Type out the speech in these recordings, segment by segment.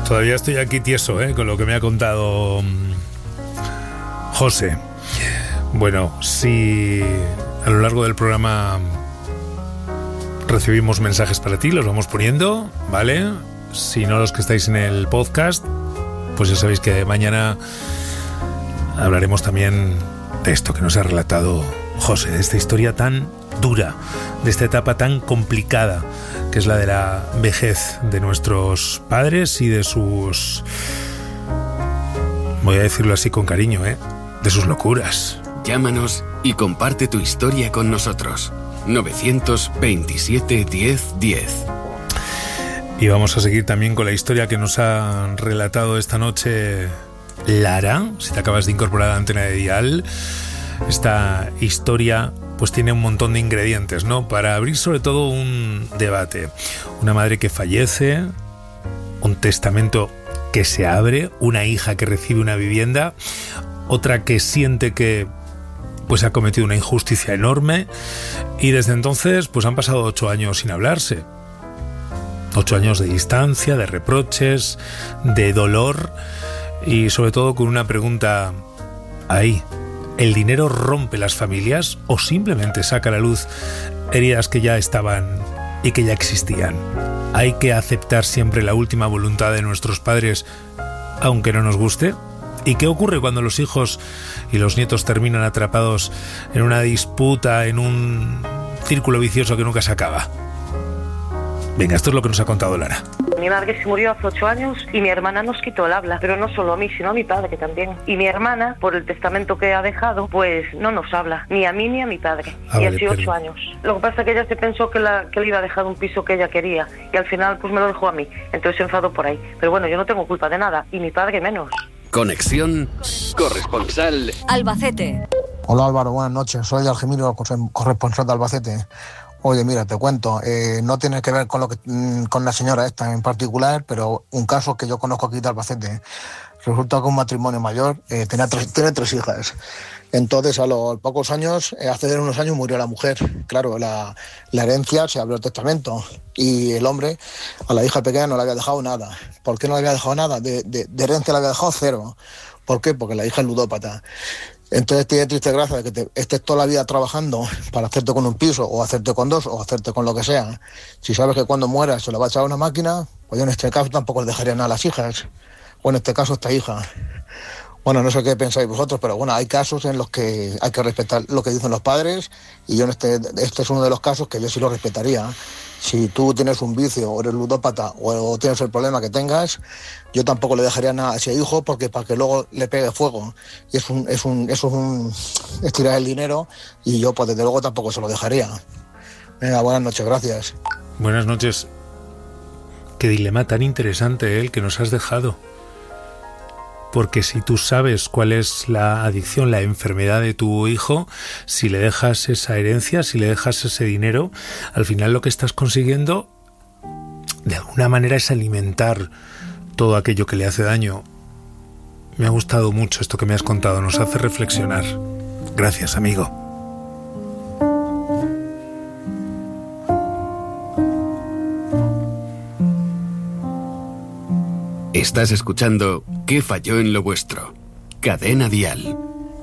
Todavía estoy aquí tieso, con lo que me ha contado José. Bueno, si a lo largo del programa recibimos mensajes para ti, los vamos poniendo, ¿vale? Si no, los que estáis en el podcast, pues ya sabéis que mañana hablaremos también de esto que nos ha relatado José, de esta historia tan dura, de esta etapa tan complicada que es la de la vejez de nuestros padres y de sus, voy a decirlo así con cariño, de sus locuras. Llámanos y comparte tu historia con nosotros. 927 10 10. Y vamos a seguir también con la historia que nos ha relatado esta noche Lara. Si te acabas de incorporar a la antena de Dial, esta historia pues tiene un montón de ingredientes, ¿no? Para abrir sobre todo un debate. Una madre que fallece, un testamento que se abre, una hija que recibe una vivienda, otra que siente que pues ha cometido una injusticia enorme, y desde entonces pues han pasado 8 años sin hablarse. 8 años de distancia, de reproches, de dolor y sobre todo con una pregunta ahí. ¿El dinero rompe las familias o simplemente saca a la luz heridas que ya estaban y que ya existían? ¿Hay que aceptar siempre la última voluntad de nuestros padres aunque no nos guste? ¿Y qué ocurre cuando los hijos y los nietos terminan atrapados en una disputa, en un círculo vicioso que nunca se acaba? Venga, esto es lo que nos ha contado Lara. Mi madre se murió hace 8 años y mi hermana nos quitó el habla, pero no solo a mí, sino a mi padre también. Y mi hermana, por el testamento que ha dejado, pues no nos habla, ni a mí ni a mi padre. Y así 8 años. Lo que pasa es que ella se pensó que le iba a dejar un piso que ella quería, y al final pues me lo dejó a mí, entonces se enfadó por ahí. Pero bueno, yo no tengo culpa de nada, y mi padre menos. Conexión corresponsal Albacete. Hola Álvaro, buenas noches, soy Algemiro, corresponsal de Albacete. Oye, mira, te cuento, no tiene que ver con la señora esta en particular, pero un caso que yo conozco aquí de Albacete. Resulta que un matrimonio mayor tiene 3 hijas. Entonces, a los pocos años, hace unos años murió la mujer. Claro, la herencia, se abrió el testamento y el hombre a la hija pequeña no le había dejado nada. ¿Por qué no le había dejado nada? De herencia le había dejado 0. ¿Por qué? Porque la hija es ludópata. Entonces tiene triste gracia de que estés toda la vida trabajando para hacerte con un piso, o hacerte con 2, o hacerte con lo que sea. Si sabes que cuando mueras se lo va a echar a una máquina, pues yo en este caso tampoco le dejaría nada a las hijas. O en este caso esta hija. Bueno, no sé qué pensáis vosotros, pero bueno, hay casos en los que hay que respetar lo que dicen los padres, y yo este es uno de los casos que yo sí lo respetaría. Si tú tienes un vicio, o eres ludópata, o tienes el problema que tengas, yo tampoco le dejaría nada a ese hijo, porque para que luego le pegue fuego. Y eso es tirar el dinero, y yo pues desde luego tampoco se lo dejaría. Venga, buenas noches, gracias. Buenas noches. Qué dilema tan interesante el que nos has dejado. Porque si tú sabes cuál es la adicción, la enfermedad de tu hijo, si le dejas esa herencia, si le dejas ese dinero, al final lo que estás consiguiendo, de alguna manera, es alimentar todo aquello que le hace daño. Me ha gustado mucho esto que me has contado, nos hace reflexionar. Gracias, amigo. Estás escuchando ¿Qué falló en lo vuestro? Cadena Dial.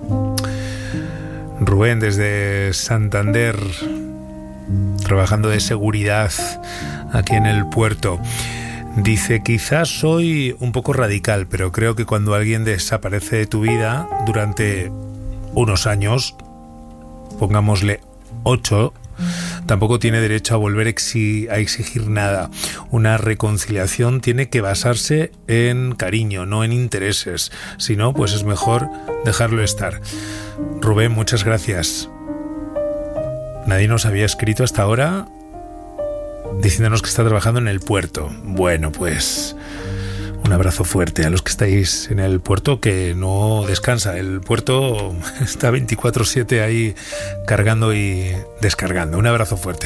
Rubén, desde Santander, trabajando de seguridad aquí en el puerto, dice: quizás soy un poco radical, pero creo que cuando alguien desaparece de tu vida durante unos años, pongámosle 8, tampoco tiene derecho a volver a exigir nada. Una reconciliación tiene que basarse en cariño, no en intereses. Si no, pues es mejor dejarlo estar. Rubén, muchas gracias. Nadie nos había escrito hasta ahora diciéndonos que está trabajando en el puerto. Bueno, pues un abrazo fuerte a los que estáis en el puerto, que no descansa. El puerto está 24/7 ahí cargando y descargando. Un abrazo fuerte.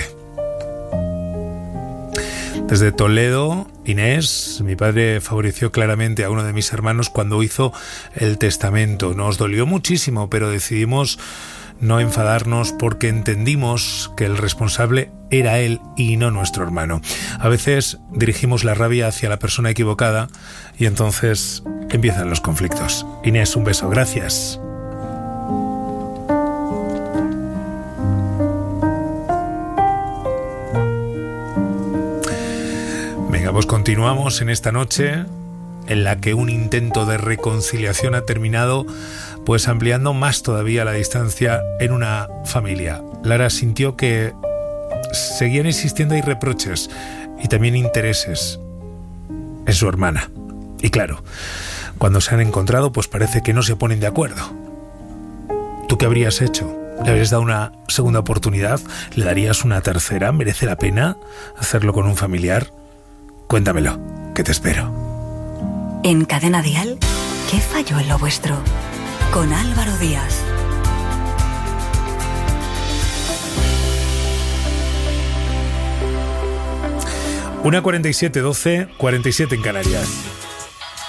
Desde Toledo, Inés: mi padre favoreció claramente a uno de mis hermanos cuando hizo el testamento. Nos dolió muchísimo, pero decidimos no enfadarnos porque entendimos que el responsable era él y no nuestro hermano. A veces dirigimos la rabia hacia la persona equivocada y entonces empiezan los conflictos. Inés, un beso, gracias. Venga, pues continuamos en esta noche en la que un intento de reconciliación ha terminado pues ampliando más todavía la distancia en una familia. Lara sintió que seguían existiendo ahí reproches y también intereses en su hermana. Y claro, cuando se han encontrado pues parece que no se ponen de acuerdo. ¿Tú qué habrías hecho? ¿Le habrías dado una segunda oportunidad? ¿Le darías una tercera? ¿Merece la pena hacerlo con un familiar? Cuéntamelo, que te espero. En Cadena Dial, ¿qué falló en lo vuestro? Con Álvaro Díaz. Una 47, 12, 47 en Canarias.